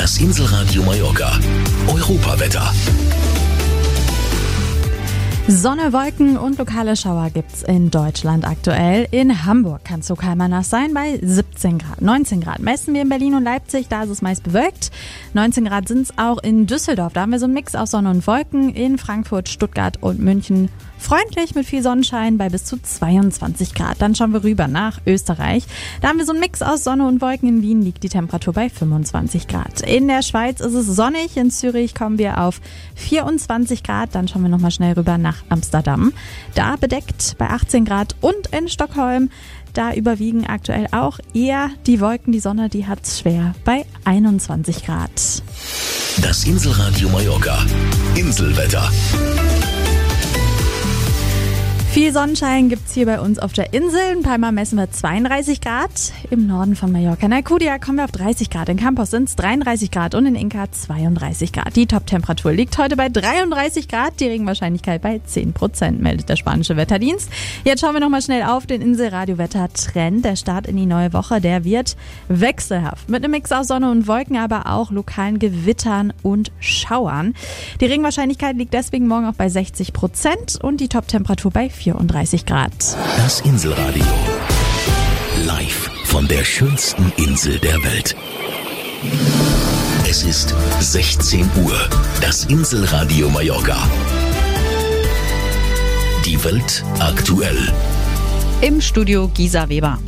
Das Inselradio Mallorca. Europawetter. Sonne, Wolken und lokale Schauer gibt's in Deutschland aktuell. In Hamburg kann es lokal mal nass sein bei 17 Grad. 19 Grad messen wir in Berlin und Leipzig, da ist es meist bewölkt. 19 Grad sind es auch in Düsseldorf, da haben wir so einen Mix aus Sonne und Wolken. In Frankfurt, Stuttgart und München freundlich mit viel Sonnenschein bei bis zu 22 Grad. Dann schauen wir rüber nach Österreich. Da haben wir so einen Mix aus Sonne und Wolken. In Wien liegt die Temperatur bei 25 Grad. In der Schweiz ist es sonnig. In Zürich kommen wir auf 24 Grad. Dann schauen wir nochmal schnell rüber nach Amsterdam. Da bedeckt bei 18 Grad. Und in Stockholm, da überwiegen aktuell auch eher die Wolken. Die Sonne, die hat's schwer bei 21 Grad. Das Inselradio Mallorca. Inselwetter. Viel Sonnenschein gibt's hier bei uns auf der Insel. In Palma messen wir 32 Grad. Im Norden von Mallorca in Alcudia kommen wir auf 30 Grad. In Campos sind's 33 Grad und in Inca 32 Grad. Die Top-Temperatur liegt heute bei 33 Grad. Die Regenwahrscheinlichkeit bei 10%, meldet der spanische Wetterdienst. Jetzt schauen wir nochmal schnell auf den Inselradio-Wetter-Trend. Der Start in die neue Woche, der wird wechselhaft. Mit einem Mix aus Sonne und Wolken, aber auch lokalen Gewittern und Schauern. Die Regenwahrscheinlichkeit liegt deswegen morgen auch bei 60% und die Top-Temperatur bei 34 Grad. Das Inselradio. Live von der schönsten Insel der Welt. Es ist 16 Uhr. Das Inselradio Mallorca. Die Welt aktuell. Im Studio Gisa Weber.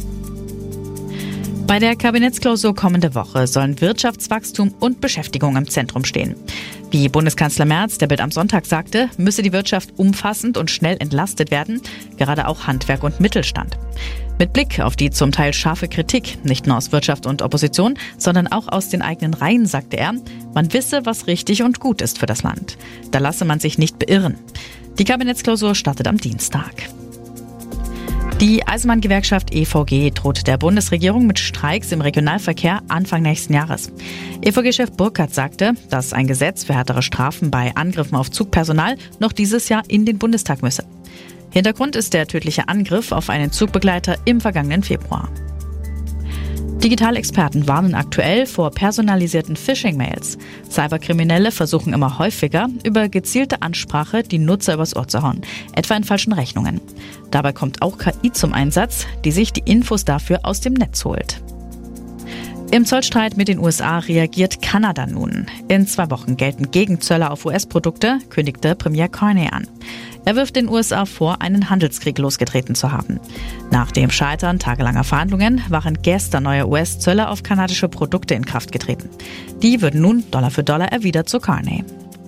Bei der Kabinettsklausur kommende Woche sollen Wirtschaftswachstum und Beschäftigung im Zentrum stehen. Wie Bundeskanzler Merz der Bild am Sonntag sagte, müsse die Wirtschaft umfassend und schnell entlastet werden, gerade auch Handwerk und Mittelstand. Mit Blick auf die zum Teil scharfe Kritik, nicht nur aus Wirtschaft und Opposition, sondern auch aus den eigenen Reihen, sagte er, man wisse, was richtig und gut ist für das Land. Da lasse man sich nicht beirren. Die Kabinettsklausur startet am Dienstag. Die Eisenbahngewerkschaft EVG droht der Bundesregierung mit Streiks im Regionalverkehr Anfang nächsten Jahres. EVG-Chef Burkhardt sagte, dass ein Gesetz für härtere Strafen bei Angriffen auf Zugpersonal noch dieses Jahr in den Bundestag müsse. Hintergrund ist der tödliche Angriff auf einen Zugbegleiter im vergangenen Februar. Digitalexperten warnen aktuell vor personalisierten Phishing-Mails. Cyberkriminelle versuchen immer häufiger, über gezielte Ansprache die Nutzer übers Ohr zu hauen, etwa in falschen Rechnungen. Dabei kommt auch KI zum Einsatz, die sich die Infos dafür aus dem Netz holt. Im Zollstreit mit den USA reagiert Kanada nun. In 2 Wochen gelten Gegenzölle auf US-Produkte, kündigte Premier Carney an. Er wirft den USA vor, einen Handelskrieg losgetreten zu haben. Nach dem Scheitern tagelanger Verhandlungen waren gestern neue US-Zölle auf kanadische Produkte in Kraft getreten. Die würden nun Dollar für Dollar erwidert zu Carney.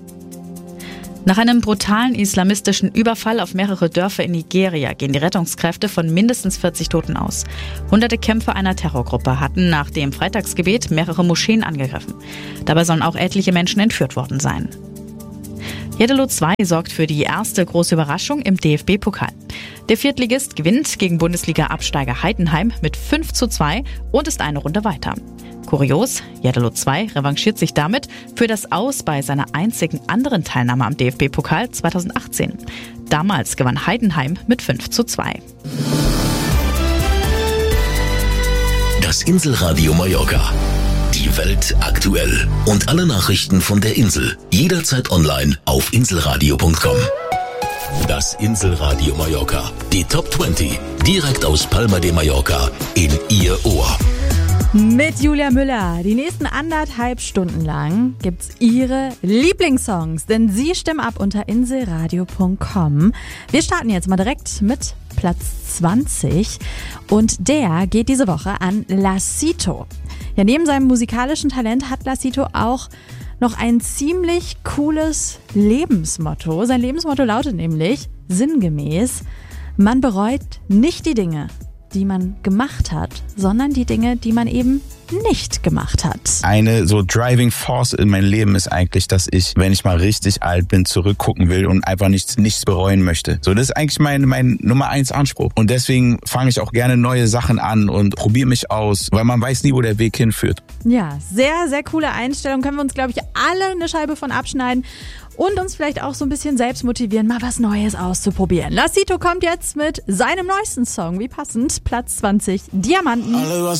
Nach einem brutalen islamistischen Überfall auf mehrere Dörfer in Nigeria gehen die Rettungskräfte von mindestens 40 Toten aus. Hunderte Kämpfer einer Terrorgruppe hatten nach dem Freitagsgebet mehrere Moscheen angegriffen. Dabei sollen auch etliche Menschen entführt worden sein. Jeddelo 2 sorgt für die erste große Überraschung im DFB-Pokal. Der Viertligist gewinnt gegen Bundesliga-Absteiger Heidenheim mit 5:2 und ist eine Runde weiter. Kurios, Jeddelo 2 revanchiert sich damit für das Aus bei seiner einzigen anderen Teilnahme am DFB-Pokal 2018. Damals gewann Heidenheim mit 5:2. Das Inselradio Mallorca. Die Welt aktuell. Und alle Nachrichten von der Insel. Jederzeit online auf inselradio.com. Das Inselradio Mallorca. Die Top 20. Direkt aus Palma de Mallorca in Ihr Ohr. Mit Julia Müller. Die nächsten 1,5 Stunden lang gibt's ihre Lieblingssongs, denn sie stimmen ab unter inselradio.com. Wir starten jetzt mal direkt mit Platz 20 und der geht diese Woche an Lacito. Ja, neben seinem musikalischen Talent hat Lacito auch noch ein ziemlich cooles Lebensmotto. Sein Lebensmotto lautet nämlich sinngemäß: Man bereut nicht die Dinge, die man gemacht hat, sondern die Dinge, die man eben nicht gemacht hat. Eine so Driving Force in meinem Leben ist eigentlich, dass ich, wenn ich mal richtig alt bin, zurückgucken will und einfach nichts bereuen möchte. So, das ist eigentlich mein Nummer 1 Anspruch. Und deswegen fange ich auch gerne neue Sachen an und probiere mich aus, weil man weiß nie, wo der Weg hinführt. Ja, sehr, sehr coole Einstellung. Können wir uns, glaube ich, alle eine Scheibe von abschneiden und uns vielleicht auch so ein bisschen selbst motivieren, mal was Neues auszuprobieren. Lacito kommt jetzt mit seinem neuesten Song, wie passend, Platz 20, Diamanten.